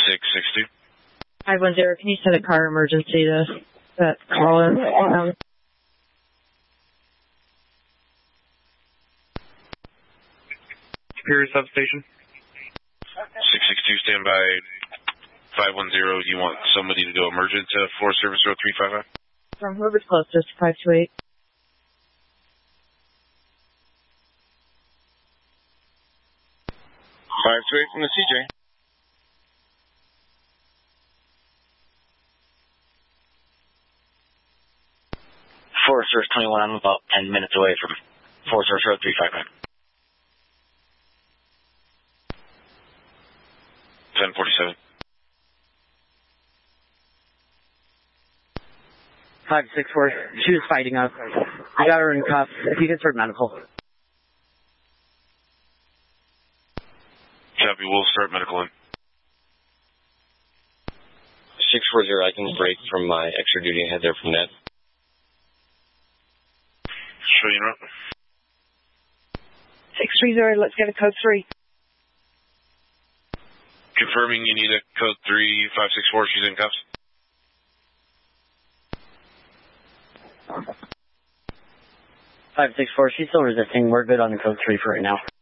662. 510, can you send a car emergency to that call in? Superior Substation. 662, stand by. 510, you want somebody to go emergent to Forest Service 0355? From whoever's closest, 528. 528 from the CJ. Forest Service 21, I'm about 10 minutes away from Forest Service 0355. 1047. 564. She was fighting us. I got her in cuffs. If you can start medical. Copy, we'll start medical in. 640, I can break from my extra duty and head there from that. Show you up. 630, let's get a code 3. Confirming you need a code 3, 564, she's in cuffs. 564, she's still resisting. We're good on the code 3 for right now.